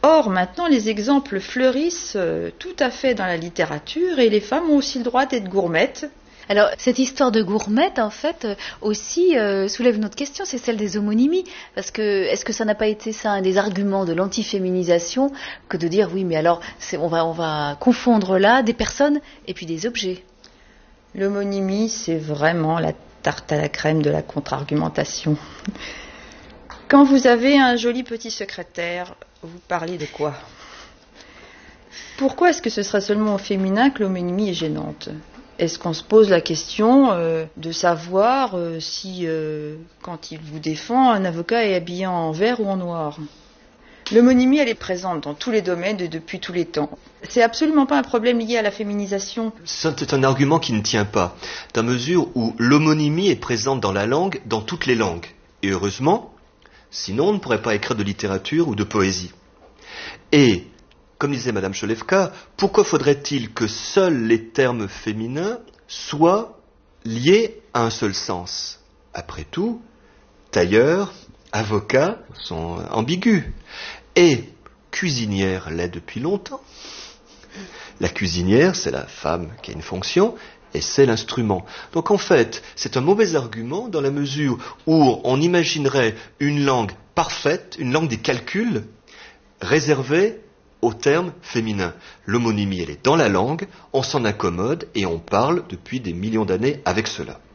Or, maintenant, les exemples fleurissent tout à fait dans la littérature et les femmes ont aussi le droit d'être gourmettes. Alors, cette histoire de gourmette, en fait, aussi soulève une autre question, c'est celle des homonymies. Parce que, est-ce que ça n'a pas été ça un des arguments de l'antiféminisation que de dire, oui, mais alors, on va confondre là des personnes et puis des objets. L'homonymie, c'est vraiment la tarte à la crème de la contre-argumentation. Quand vous avez un joli petit secrétaire, vous parlez de quoi ? Pourquoi est-ce que ce sera seulement au féminin que l'homonymie est gênante ? Est-ce qu'on se pose la question de savoir si, quand il vous défend, un avocat est habillé en vert ou en noir ? L'homonymie, elle est présente dans tous les domaines et depuis tous les temps. C'est absolument pas un problème lié à la féminisation. C'est un argument qui ne tient pas, dans mesure où l'homonymie est présente dans la langue, dans toutes les langues. Et heureusement, sinon on ne pourrait pas écrire de littérature ou de poésie. Et comme disait Madame Cholewka, pourquoi faudrait-il que seuls les termes féminins soient liés à un seul sens ? Après tout, tailleur, avocat sont ambigus. Et cuisinière l'est depuis longtemps. La cuisinière, c'est la femme qui a une fonction, et c'est l'instrument. Donc en fait, c'est un mauvais argument dans la mesure où on imaginerait une langue parfaite, une langue des calculs, réservée au terme féminin. L'homonymie, elle est dans la langue, on s'en accommode et on parle depuis des millions d'années avec cela.